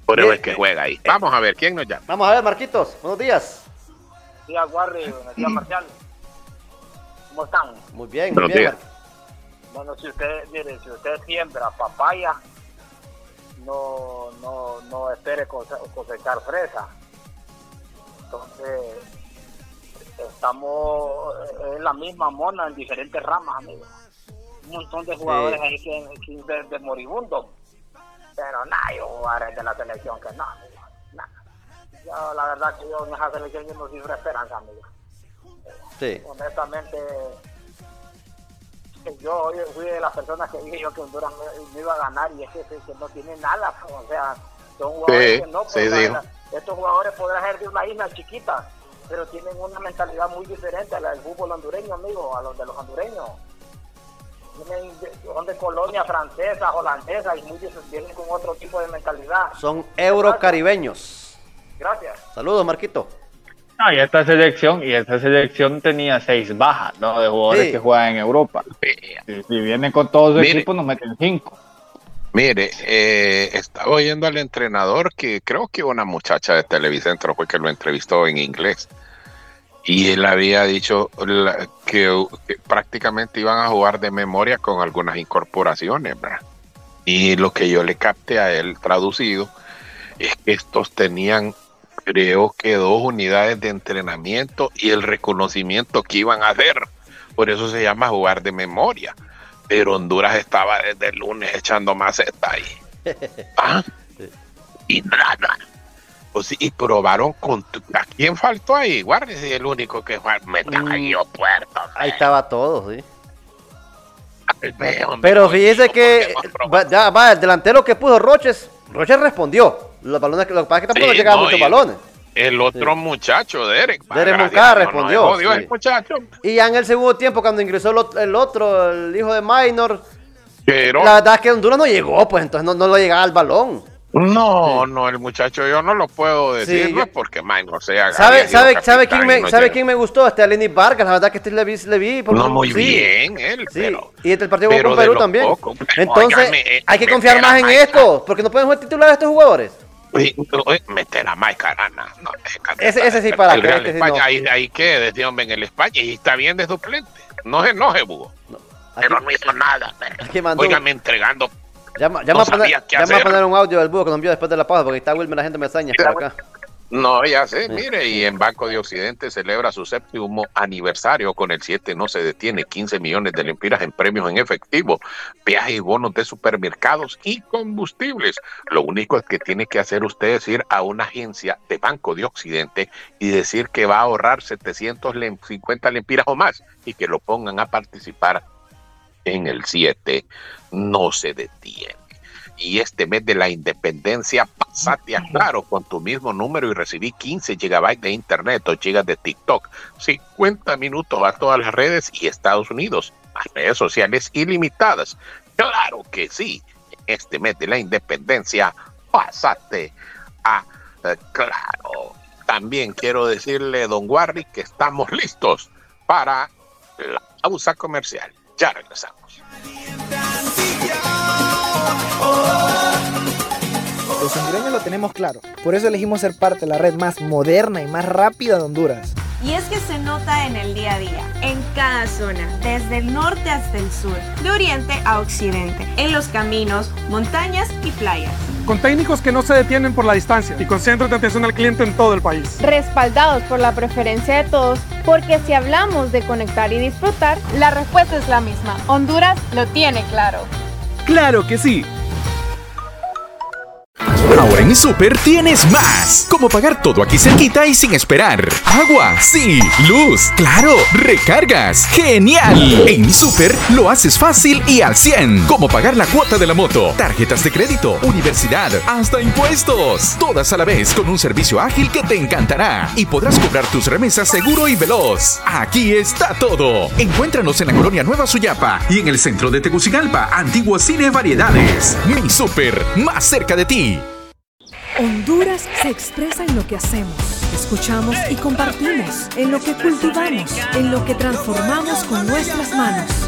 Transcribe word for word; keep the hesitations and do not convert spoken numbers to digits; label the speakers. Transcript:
Speaker 1: Por eso es que juega ahí. Vamos a ver, ¿quién nos llama?
Speaker 2: Vamos a ver, Marquitos, buenos días.
Speaker 3: Buenos días, Warri, buenos días, Marcial. ¿Cómo están?
Speaker 2: Muy bien, muy
Speaker 1: Buenos
Speaker 2: bien.
Speaker 1: días.
Speaker 3: Bueno, si usted, mire, si usted siembra papaya, no, no, no espere cose- cosechar fresa. Entonces, estamos en la misma mona en diferentes ramas, amigos. Un montón de jugadores
Speaker 2: Sí.
Speaker 3: ahí que, que de, de moribundos. Pero nada, yo jugadores de la selección que no, amigo, nada. Yo, la verdad que yo en esa selección yo no cifro esperanza, amigo.
Speaker 2: Sí.
Speaker 3: Honestamente, yo fui de las personas que dije yo que Honduras me, me iba a ganar y es que, que no tiene nada, pues, o sea, son jugadores
Speaker 1: Sí,
Speaker 3: que no,
Speaker 1: sí,
Speaker 3: pues,
Speaker 1: dijo.
Speaker 3: la- estos jugadores podrán ser de una isla chiquita, pero tienen una mentalidad muy diferente a la del fútbol hondureño, amigo, a los de los hondureños. Tienen, son de colonia francesa, holandesa y muy, vienen con otro tipo de mentalidad.
Speaker 2: Son eurocaribeños.
Speaker 3: Gracias.
Speaker 2: Saludos, Marquito.
Speaker 4: No, y esta selección, y esta selección tenía seis bajas, ¿no? De jugadores
Speaker 2: Sí.
Speaker 4: que juegan en Europa. Si, si vienen con todos los
Speaker 1: Mire.
Speaker 4: equipos, nos meten cinco.
Speaker 1: Mire, eh, estaba oyendo al entrenador que creo que una muchacha de Televicentro fue que lo entrevistó en inglés. Y él había dicho la- que, que prácticamente iban a jugar de memoria con algunas incorporaciones, ¿verdad? Y lo que yo le capté a él traducido es que estos tenían, creo que dos unidades de entrenamiento y el reconocimiento que iban a hacer. Por eso se llama jugar de memoria. Pero Honduras estaba desde el lunes echando maceta ahí. ¿Ah? Y nada. Pues sí, y probaron con... tu- ¿A quién faltó ahí? Guárdese el único que fue... Me cayó puerto.
Speaker 2: Ahí estaba todo, sí.
Speaker 1: Veo,
Speaker 2: Pero
Speaker 1: me
Speaker 2: fíjese
Speaker 1: jodió,
Speaker 2: que
Speaker 1: porque no
Speaker 2: va, ya, va, el delantero que puso Roches, Roches respondió. Los balones que lo que pasa es que tampoco
Speaker 1: Sí,
Speaker 2: le llegaban
Speaker 1: no,
Speaker 2: muchos
Speaker 1: y el-
Speaker 2: balones.
Speaker 1: El otro
Speaker 2: Sí.
Speaker 1: muchacho, Derek. va,
Speaker 2: Derek
Speaker 1: gracias
Speaker 2: Moncada
Speaker 1: a Dios,
Speaker 2: respondió,
Speaker 1: No me jodió
Speaker 2: sí.
Speaker 1: el muchacho.
Speaker 2: Y ya en el segundo tiempo, cuando ingresó el, ot- el otro, el hijo de Minor,
Speaker 1: Pero...
Speaker 2: la verdad es que Honduras no llegó, pues entonces no, no le llegaba el balón.
Speaker 1: No,
Speaker 2: Sí.
Speaker 1: no, el muchacho yo no lo puedo decir,
Speaker 2: Sí,
Speaker 1: no
Speaker 2: yo-
Speaker 1: es porque Minor sea...
Speaker 2: ¿Sabe,
Speaker 1: había sido
Speaker 2: sabe, sabe,
Speaker 1: capitán
Speaker 2: quién
Speaker 1: y
Speaker 2: me,
Speaker 1: no
Speaker 2: ¿sabe
Speaker 1: llega.
Speaker 2: quién me gustó? Este Aleni Vargas, la verdad que este le vi, le vi por-
Speaker 1: No, muy
Speaker 2: sí.
Speaker 1: bien él,
Speaker 2: Sí,
Speaker 1: pero...
Speaker 2: y este el partido
Speaker 1: pero
Speaker 2: con
Speaker 1: de
Speaker 2: Perú
Speaker 1: lo
Speaker 2: también.
Speaker 1: poco,
Speaker 2: Entonces,
Speaker 1: óigame, eh,
Speaker 2: hay que
Speaker 1: meter
Speaker 2: confiar
Speaker 1: a
Speaker 2: más en
Speaker 1: Mike
Speaker 2: esto, porque no pueden jugar titulares estos jugadores.
Speaker 1: Oye, oye, meter a Mike Arana. No,
Speaker 2: Ese- ese sí para
Speaker 1: el
Speaker 2: qué,
Speaker 1: Real
Speaker 2: este sí
Speaker 1: España,
Speaker 2: no.
Speaker 1: ahí, ahí qué, decía hombre en el España, y está bien de suplente. No se enoje, Bugo.
Speaker 2: Aquí,
Speaker 1: Pero no hizo nada.
Speaker 2: aquí mandó-
Speaker 1: Óigame, entregando.
Speaker 2: llama, llama,
Speaker 1: no
Speaker 2: a poner,
Speaker 1: sabía qué
Speaker 2: llama a
Speaker 1: hacer.
Speaker 2: poner un audio del búho que nos envió después de la pausa, porque está Wilmer, la gente me extraña por acá.
Speaker 1: No, ya sé,
Speaker 2: Sí.
Speaker 1: mire, y en Banco de Occidente celebra su séptimo aniversario con el siete no se detiene, quince millones de lempiras en premios en efectivo, viajes y bonos de supermercados y combustibles. Lo único es que tiene que hacer usted es ir a una agencia de Banco de Occidente y decir que va a ahorrar setecientos cincuenta lempiras o más y que lo pongan a participar en el siete no se detiene. Y este mes de la independencia, pasate a Claro con tu mismo número y recibí quince gigabytes de internet o gigas de TikTok, cincuenta minutos a todas las redes y Estados Unidos, más redes sociales ilimitadas. Claro que sí, este mes de la independencia, pasate a eh, Claro. También quiero decirle, don Warri, que estamos listos para la pausa comercial. Ya regresamos.
Speaker 5: Los hondureños lo tenemos claro, por eso elegimos ser parte de la red más moderna y más rápida de Honduras.
Speaker 6: Y es que se nota en el día a día, en cada zona, desde el norte hasta el sur, de oriente a occidente, en los caminos, montañas y playas.
Speaker 7: Con técnicos que no se detienen por la distancia y con centros de atención al cliente en todo el país.
Speaker 8: Respaldados por la preferencia de todos, porque si hablamos de conectar y disfrutar, la respuesta es la misma. Honduras lo tiene claro.
Speaker 9: ¡Claro que sí! Ahora en mi Super tienes más. Como pagar todo aquí cerquita y sin esperar. Agua, sí. Luz, claro. Recargas, genial. En mi Super lo haces fácil y al cien. Como pagar la cuota de la moto, tarjetas de crédito, universidad, hasta impuestos. Todas a la vez con un servicio ágil que te encantará. Y podrás cobrar tus remesas seguro y veloz. Aquí está todo. Encuéntranos en la colonia Nueva Suyapa y en el centro de Tegucigalpa, Antiguo Cine Variedades. Mi Super, más cerca de ti.
Speaker 10: Honduras se expresa en lo que hacemos, escuchamos y compartimos, en lo que cultivamos, en lo que transformamos con nuestras manos.